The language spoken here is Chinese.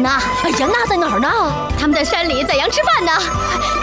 呢？ 哎呀，那在哪儿呢？ 他们在山里宰羊吃饭呢。